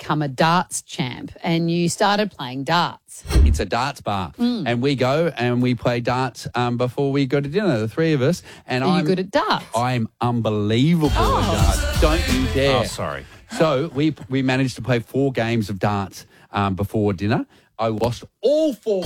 become a darts champ and you started playing darts. It's a darts bar, and we go and we play darts before we go to dinner, the three of us. And Are you good at darts? I'm unbelievable at darts. Don't you dare. Oh, sorry. So we managed to play 4 games of darts before dinner. I lost all 4.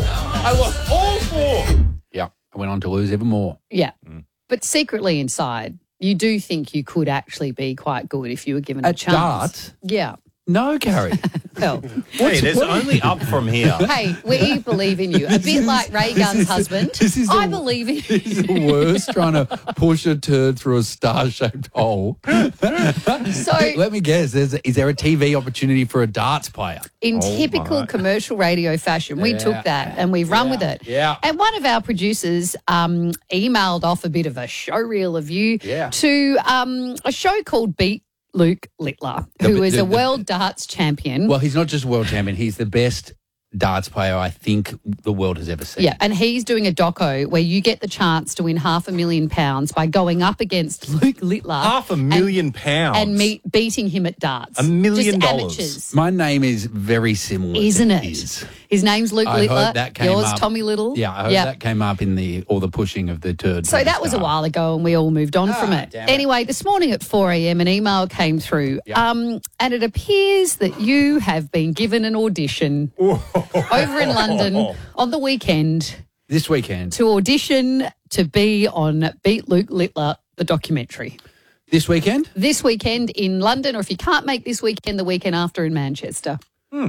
Yeah, I went on to lose even more. Yeah. But secretly inside, you do think you could actually be quite good if you were given a At chance. darts? Yeah. No, Gary. Well, Hey, there's only up from here. hey, we believe in you. A bit like Ray Gunn's husband. I believe in you. This is the worst, trying to push a turd through a star-shaped hole. So, Let me guess, is there a TV opportunity for a darts player? in typical commercial radio fashion, we took that and we've run with it. Yeah. And one of our producers emailed off a bit of a show reel of you to a show called Beat Luke Littler, who is a world darts champion. Well, he's not just world champion. He's the best darts player I think the world has ever seen. Yeah, and he's doing a doco where you get the chance to win £500,000 by going up against Luke Littler. £500,000? And beating him at darts. $1 million? Just amateurs. My name is very similar. Isn't to it? his. His name's Luke I Littler. hope that came Yours, up. Tommy Little. Yeah, I hope that came up in all the pushing of the turd. So that was a while ago and we all moved on from it. damn it. Anyway, this morning at 4 a.m. an email came through and it appears that you have been given an audition over in London on the weekend This weekend. to audition to be on Beat Luke Littler, the documentary. This weekend? This weekend in London, or if you can't make this weekend, the weekend after in Manchester.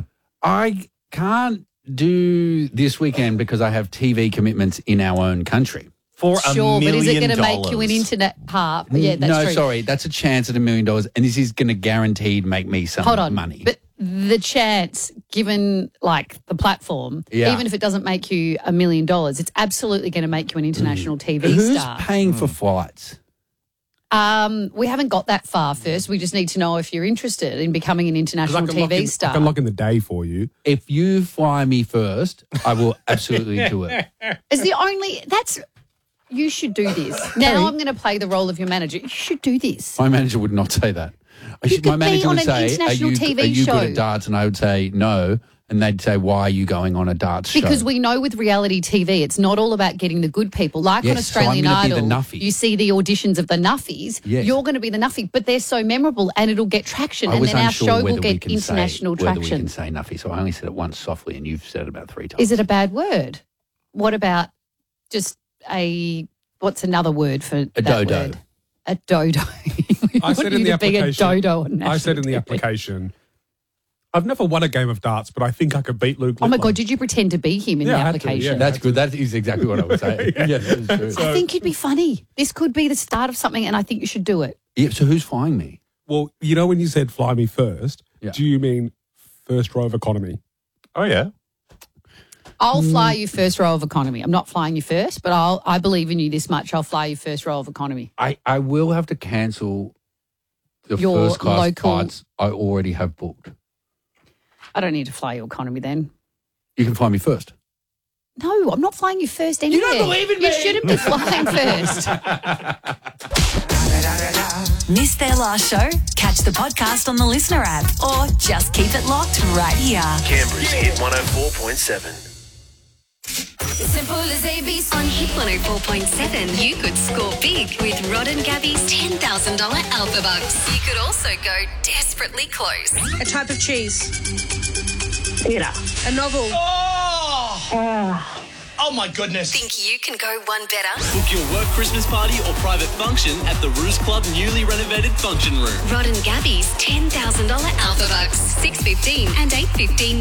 I can't do this weekend because I have TV commitments in our own country. For $1 Sure, million. but is it going to make you an internet part? Yeah, that's no, true. sorry, that's a chance at $1 million, and this is going to guaranteed make me some Hold on. money. But the chance, given like the platform, even if it doesn't make you $1 million, it's absolutely going to make you an international TV Who's star. paying for flights? We haven't got that far first. We just need to know if you're interested in becoming an international TV star. I can lock in the day for you. If you fly me first, I will absolutely do it. Is the only you should do this. Now I'm going to play the role of your manager. You should do this. My manager would not say that. You My could manager be on would an say, international TV are you show. good at darts? And I would say, no. And they'd say, why are you going on a darts show? Because we know with reality TV, it's not all about getting the good people. Like on Yes, so I'm Australian gonna be the Idol, nuffy. you see the auditions of the nuffies. Yes. You're going to be the nuffy, but they're so memorable and it'll get traction. I And was then our unsure show whether will we get can international say, whether we traction. can say nuffy. So I only said it once softly, and you've said it about 3 times. Is it a bad word? What about just what's another word for A that dodo. word? A dodo. I said in the Be a application. dodo on I said national in the TV. application. I've never won a game of darts, but I think I could beat Luke. Oh my Littler. God, did you pretend to be him in Yeah, the I had to, application? yeah. That's good. That is exactly what I would say. Yeah, that is true. I think you'd be funny. This could be the start of something and I think you should do it. Yeah, so who's flying me? Well, you know when you said fly me first, Yeah. do you mean first row of economy? Oh, yeah. I'll fly you first row of economy. I'm not flying you first, but I believe in you this much. I'll fly you first row of economy. I will have to cancel the Your first class local- flights I already have booked. I don't need to fly you economy then. You can fly me first. No, I'm not flying you first anyway. don't believe in You me? shouldn't be flying first. Missed their last show? Catch the podcast on the Listener app or just keep it locked right here. Canberra's Hit 104.7. Simple as ABC. On Hit 104.7, you could score big with Rod and Gabby's $10,000 Alpha Bucks. You could also go desperately close. A type of cheese. Theatre. A novel. Oh my goodness. Think you can go one better? Book your work Christmas party or private function at the Ruse Club newly renovated function room. Rod and Gabby's $10,000 Alpha Bucks. 6:15 and 8:15.